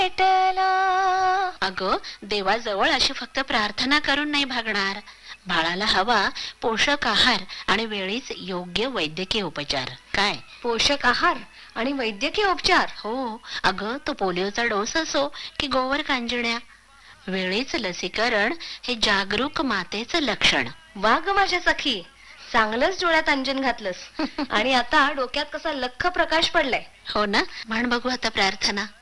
अगं, देवाजवळ अशी फक्त प्रार्थना करून नाही भागणार. बाळाला हवा पोषक आहार आणि वेळीच योग्य वैद्यकीय उपचार. काय? पोषक आहार आणि वैद्यकीय उपचार? हो अगं, तो पोलिओचा डोस असो की गोवर कांजिण्या, वेळीच लसीकरण हे जागरूक मातेचं लक्षण. वाघ माझ्या सखी, चांगलंच डोळ्यात अंजन घातलंस. आणि आता डोक्यात कसा लख्ख प्रकाश पडलाय. हो ना, म्हण बघू आता प्रार्थना.